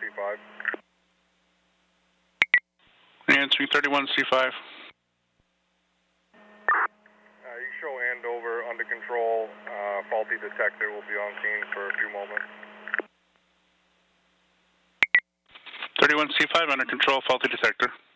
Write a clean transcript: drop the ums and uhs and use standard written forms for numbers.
C5. Answering 31C5. You show Andover under control. Faulty detector will be on scene for a few moments. 31C5 under control, faulty detector.